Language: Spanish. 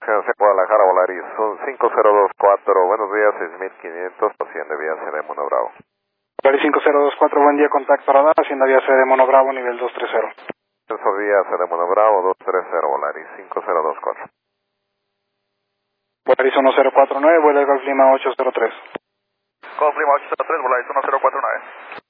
Guadalajara, Volaris 5024, buenos días, 6500, Hacienda Vía C de Mono Bravo. Volaris 5024, buen día, contacto radar, Hacienda Vía C de Mono Bravo, nivel 230. Ascenso Vía C de Mono Bravo, 230, Volaris 5024. Volaris 1049, vuela el Golf Lima 803. Golf Lima 803, Volaris 1049.